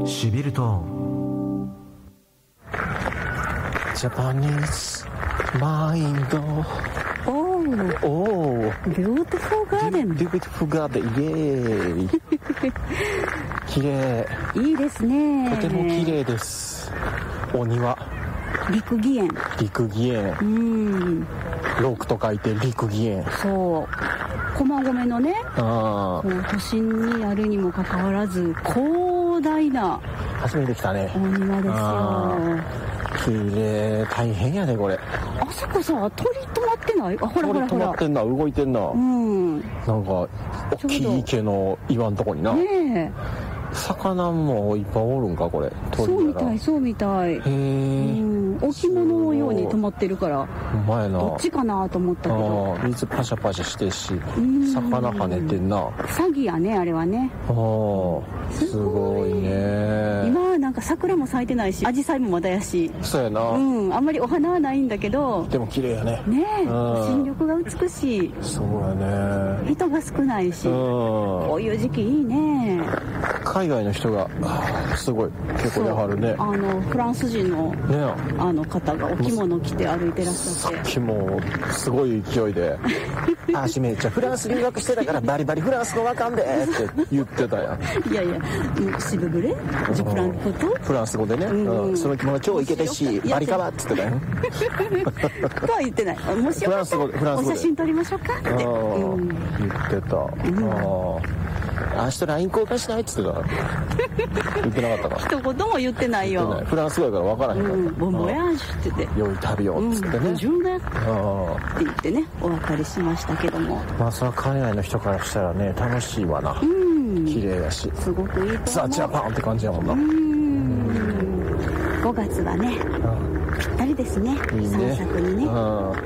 しびるトーンジャパニーズマインド。おービューティフルガーデン。 ビューティフルガーデン、イエーイ綺麗。 いいですね。 とても綺麗です。お庭陸義園。 陸義園、ロークと書いて陸義園。 そう駒込のね、 あ都心にあるにもかかわらず広大な初めて来たね。 お庭ですよ。 綺麗。大変やねこれ。 あそこさ鳥止まってない？あ、ほらほらほら。 止まってんな、動いてんな。なんか大きい池の岩のとこにな。ねえ。魚もいっぱいおるんかこれ。 そうみたいそうみたい。へえ。置物のように止まってるから。 ほんまやな。 どっちかなと思ったけど。 水パシャパシャしてし、魚跳ねてんな。 詐欺やねあれはね。 すごいね。 今なんか桜も咲いてないし、紫陽花もまだやし。 そうやな。 あんまりお花はないんだけど。 でも綺麗やね。 ねえ。新緑が美しい。 そうやね。 人が少ないし。こういう時期いいね。 海外の人がすごい結構やはるね。 フランス人の方がお着物着て歩いてらっしゃって。 さっきもすごい勢いでしめちゃんフランス留学してたからバリバリフランス語わかんでって言ってたやん。 いやいや、シブブレジュプランコとフランス語でね、その着物超イケてしバリカバっつってたやんとは言ってない。もしよかったらお写真撮りましょうかって言ってた。明日 LINE 交換しないっつってた。言ってなかったか。 一言も言ってないよ。 フランス語やから分からへんから。 ボンボヤージュって言って。 良い旅をっつってね。 順だって言ってね、お別れしましたけども。 まあそれは海外の人からしたらね、楽しいわな。綺麗やし。 すごくいいと思う。 ザ・ジャパンって感じやもんな。 5月はね、ぴったりですね。散策にね。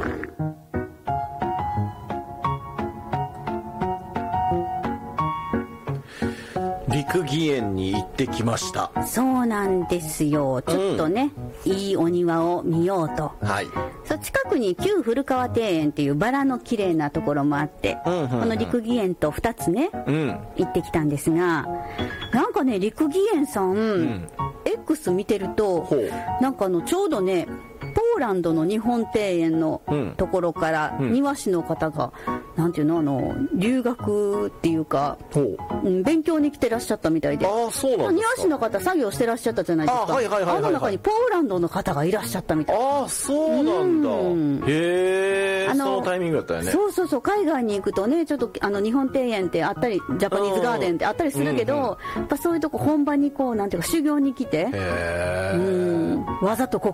陸義園に行ってきました。 そうなんですよ。ちょっとね、いいお庭を見ようと。近くに旧古川庭園っていうバラの綺麗なところもあって、この陸義園と2つね、行ってきたんですが、なんかね、陸義園さん、X 見てると、なんかちょうどね、ポーランドの日本庭園のところから庭師の方が、なんていうの、留学っていうか、勉強に来てらっしゃったみたいで。 そうなんですか。 庭師の方作業してらっしゃったじゃないですか。あの中にポーランドの方がいらっしゃったみたい。 そうなんだ。へえ。そのタイミングだったよね。 そう海外に行くとね、ちょっと日本庭園ってあったり、ジャパニーズガーデンってあったりするけど、やっぱそういうとこ本場にこうなんていうか修行に来て、わざとこ